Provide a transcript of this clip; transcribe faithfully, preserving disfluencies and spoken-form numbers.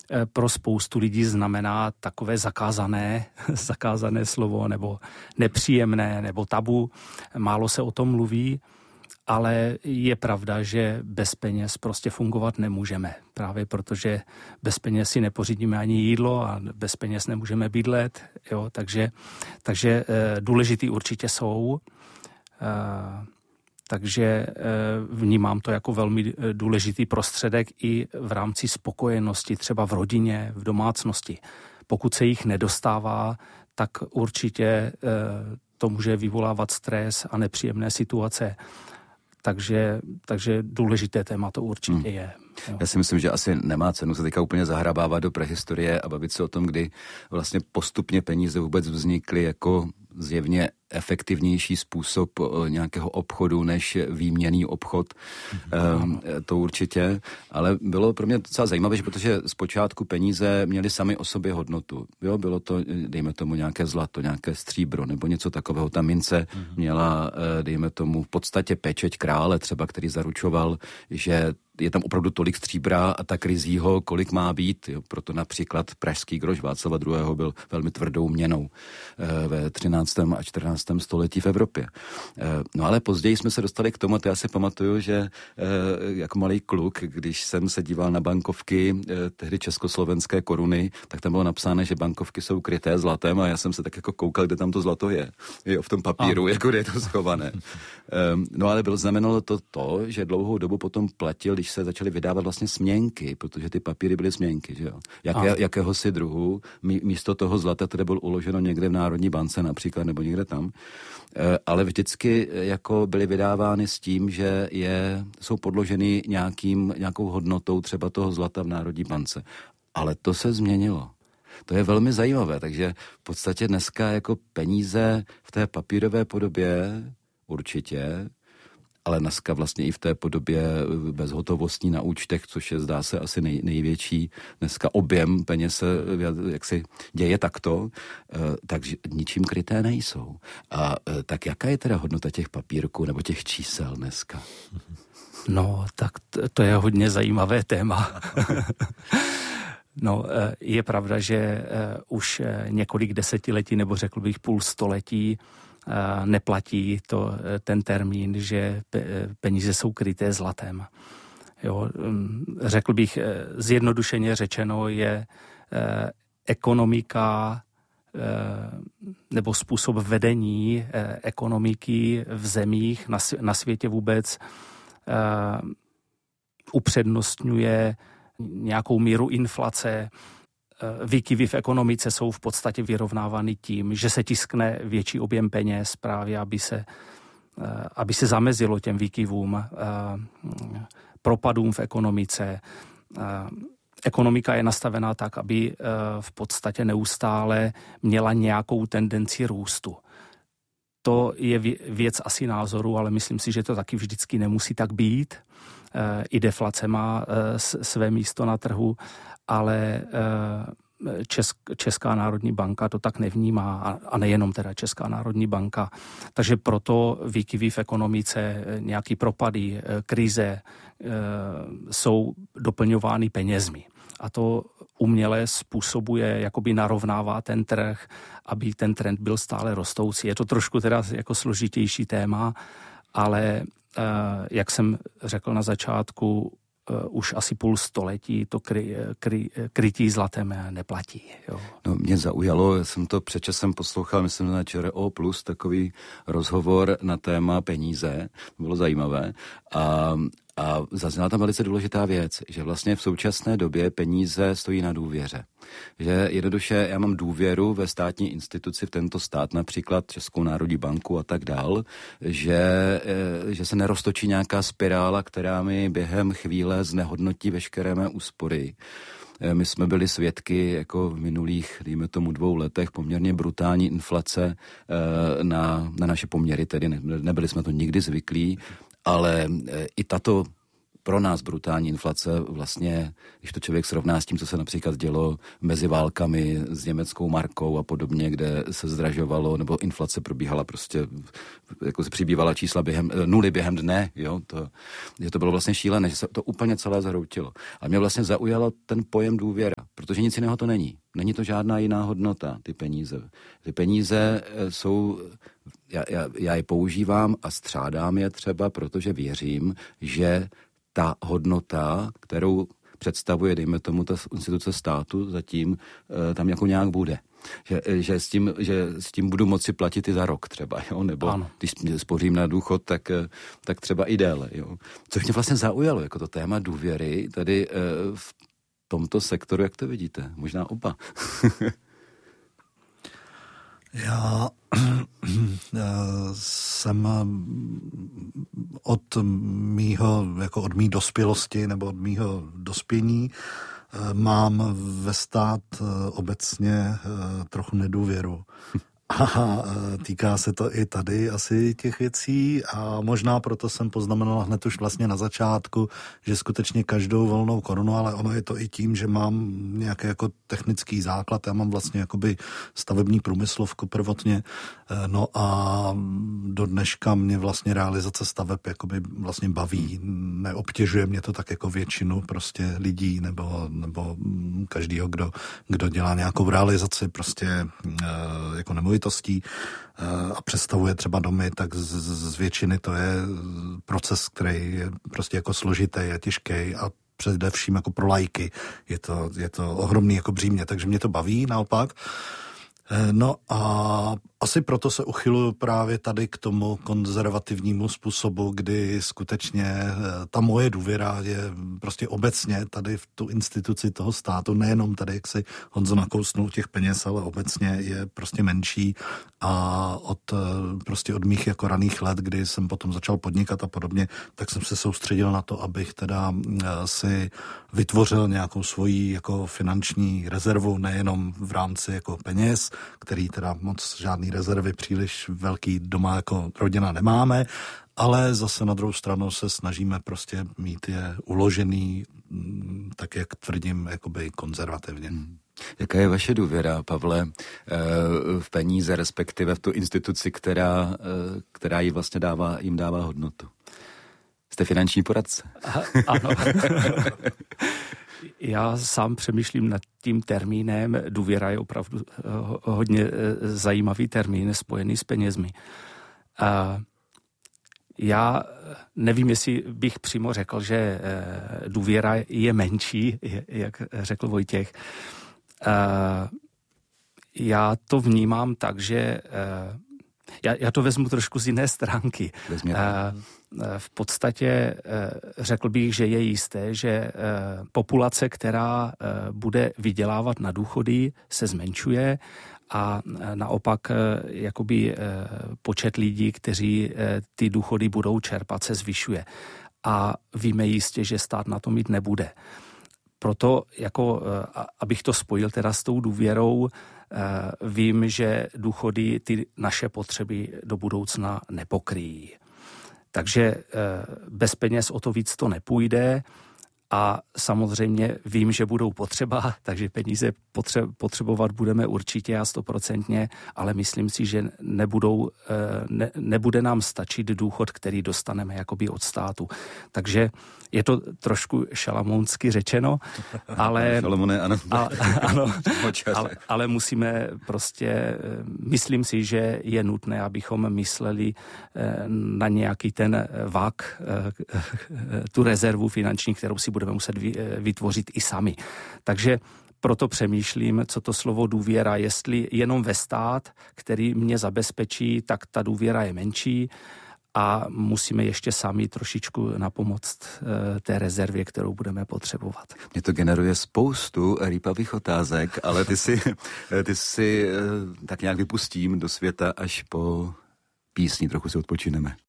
pro spoustu lidí znamená takové zakázané, zakázané slovo nebo nepříjemné nebo tabu. Málo se o tom mluví, ale je pravda, že bez peněz prostě fungovat nemůžeme. Právě protože bez peněz si nepořídíme ani jídlo a bez peněz nemůžeme bydlet. Jo? Takže, takže důležitý určitě jsou. Takže vnímám to jako velmi důležitý prostředek i v rámci spokojenosti, třeba v rodině, v domácnosti. Pokud se jich nedostává, tak určitě to může vyvolávat stres a nepříjemné situace. Takže, takže důležité téma to určitě je. Jo. Já si myslím, že asi nemá cenu se teďka úplně zahrabávat do prehistorie a bavit se o tom, kdy vlastně postupně peníze vůbec vznikly jako zjevně efektivnější způsob nějakého obchodu než výměnný obchod. Mm-hmm. E, to určitě, ale bylo pro mě docela zajímavé, že protože zpočátku peníze měly sami o sobě hodnotu. Jo, bylo to, dejme tomu, nějaké zlato, nějaké stříbro nebo něco takového. Ta mince mm-hmm. měla, dejme tomu, v podstatě pečeť krále třeba, který zaručoval, že je tam opravdu tolik stříbra a tak rizího, kolik má být. Jo. Proto například pražský groš Václava druhého. byl velmi tvrdou měnou e, ve třináctém a čtrnáctém století v Evropě. E, no ale později jsme se dostali k tomu, a to já si pamatuju, že e, jako malý kluk, když jsem se díval na bankovky e, tehdy československé koruny, tak tam bylo napsáno, že bankovky jsou kryté zlatem a já jsem se tak jako koukal, kde tam to zlato je. Jo, v tom papíru, a. jako kde je to schované. E, no ale bylo, znamenalo to to, že dlouhou dobu potom platil, když se začaly vydávat vlastně směnky, protože ty papíry byly směnky, že jo. Jaké, jakéhosi druhu, místo toho zlata, které bylo uloženo někde v Národní bance například, nebo někde tam, e, ale vždycky jako byly vydávány s tím, že je, jsou podloženy nějakým, nějakou hodnotou třeba toho zlata v Národní bance. Ale to se změnilo. To je velmi zajímavé, takže v podstatě dneska jako peníze v té papírové podobě určitě, ale dneska vlastně i v té podobě bezhotovostní na účtech, což je, zdá se, asi nej, největší dneska objem peněz se jak si děje takto, takže ničím kryté nejsou. A tak jaká je teda hodnota těch papírků nebo těch čísel dneska? No, tak to je hodně zajímavé téma. No, je pravda, že už několik desetiletí, nebo řekl bych půl století, neplatí to, ten termín, že peníze jsou kryté zlatem. Jo, řekl bych, zjednodušeně řečeno, je ekonomika nebo způsob vedení ekonomiky v zemích na světě vůbec upřednostňuje nějakou míru inflace. Výkyvy v ekonomice jsou v podstatě vyrovnávány tím, že se tiskne větší objem peněz právě, aby se, aby se zamezilo těm výkyvům, propadům v ekonomice. Ekonomika je nastavená tak, aby v podstatě neustále měla nějakou tendenci růstu. To je věc asi názoru, ale myslím si, že to taky vždycky nemusí tak být. I deflace má své místo na trhu, ale Česk, Česká národní banka to tak nevnímá a nejenom teda Česká národní banka. Takže proto výkyvy v ekonomice, nějaký propady, krize jsou doplňovány penězmi. A to uměle způsobuje, jakoby narovnává ten trh, aby ten trend byl stále rostoucí. Je to trošku teda jako složitější téma, ale jak jsem řekl na začátku, už asi půl století to kry, kry, krytí zlatem neplatí. Jo. No, mě zaujalo, jsem to před časem poslouchal, myslím na ČRO plus, takový rozhovor na téma peníze, bylo zajímavé a A zazněla tam velice důležitá věc, že vlastně v současné době peníze stojí na důvěře. Že jednoduše já mám důvěru ve státní instituci, v tento stát, například Českou národní banku a tak dál, že, že se neroztočí nějaká spirála, která mi během chvíle znehodnotí veškeré mé úspory. My jsme byli svědky jako v minulých, dejme tomu dvou letech, poměrně brutální inflace na, na naše poměry, tedy ne, nebyli jsme to nikdy zvyklí, ale i tato pro nás brutální inflace vlastně, když to člověk srovná s tím, co se například dělo mezi válkami s německou markou a podobně, kde se zdražovalo, nebo inflace probíhala prostě, jako se přibývala čísla během, nuly během dne, jo, to, že to bylo vlastně šílené, že se to úplně celé zhroutilo. A mě vlastně zaujalo ten pojem důvěra, protože nic jiného to není. Není to žádná jiná hodnota, ty peníze. Ty peníze jsou, já, já, já je používám a střádám je třeba, protože věřím, že ta hodnota, kterou představuje, dejme tomu, ta instituce státu, zatím tam jako nějak bude. Že, že, s tím, že s tím budu moci platit i za rok třeba, jo? Nebo ano. Když spořím na důchod, tak, tak třeba i déle. Jo? Což mě vlastně zaujalo, jako to téma důvěry tady v tomto sektoru, jak to vidíte? Možná oba. Já jsem od mýho, jako od mý dospělosti nebo od mýho dospění mám ve stát obecně trochu nedůvěru. A týká se to i tady asi těch věcí a možná proto jsem poznamenal hned už vlastně na začátku, že skutečně každou volnou korunu, ale ono je to i tím, že mám nějaký jako technický základ, já mám vlastně jakoby stavební průmyslovku prvotně, no a do dneška mě vlastně realizace staveb jakoby vlastně baví, neobtěžuje mě to tak jako většinu prostě lidí nebo, nebo každýho, kdo, kdo dělá nějakou realizaci prostě jako nemovitostí a představuje třeba domy, tak z, z většiny to je proces, který je prostě jako složitý, je těžký a především jako pro laiky je to, je to ohromný jako břímě, takže mě to baví naopak. No a asi proto se uchyluju právě tady k tomu konzervativnímu způsobu, kdy skutečně ta moje důvěra je prostě obecně tady v tu instituci toho státu, nejenom tady, jak si Honzo nakousnul těch peněz, ale obecně je prostě menší a od prostě od mých jako raných let, kdy jsem potom začal podnikat a podobně, tak jsem se soustředil na to, abych teda si vytvořil nějakou svoji jako finanční rezervu, nejenom v rámci jako peněz, který teda moc žádný rezervy příliš velký doma jako rodina nemáme, ale zase na druhou stranu se snažíme prostě mít je uložený, tak jak tvrdím, jakoby konzervativně. Hmm. Jaká je vaše důvěra, Pavle, v peníze, respektive v tu instituci, která, která jí vlastně dává, jim dává hodnotu? Jste finanční poradce? Aha, ano. Já sám přemýšlím nad tím termínem. Důvěra je opravdu hodně zajímavý termín spojený s penězmi. Já nevím, jestli bych přímo řekl, že důvěra je menší, jak řekl Vojtěch. Já to vnímám tak, že já, já to vezmu trošku z jiné stránky. V podstatě řekl bych, že je jisté, že populace, která bude vydělávat na důchody, se zmenšuje a naopak jakoby počet lidí, kteří ty důchody budou čerpat, se zvyšuje. A víme jistě, že stát na to mít nebude. Proto, jako, abych to spojil teda s tou důvěrou, vím, že důchody ty naše potřeby do budoucna nepokryjí. Takže bez peněz o to víc to nepůjde a samozřejmě vím, že budou potřeba, takže peníze potřebovat budeme určitě a stoprocentně, ale myslím si, že nebudou, ne, nebude nám stačit důchod, který dostaneme jakoby od státu. Takže je to trošku šalamounsky řečeno, ale, Šalamone, ano. A, ano ale, ale musíme prostě, myslím si, že je nutné, abychom mysleli na nějaký ten vak, tu rezervu finanční, kterou si budeme muset vytvořit i sami. Takže proto přemýšlím, co to slovo důvěra, jestli jenom ve stát, který mě zabezpečí, tak ta důvěra je menší a musíme ještě sami trošičku napomoct té rezervě, kterou budeme potřebovat. Mě to generuje spoustu rýpavých otázek, ale ty si, ty si tak nějak vypustím do světa až po písni, trochu si odpočineme.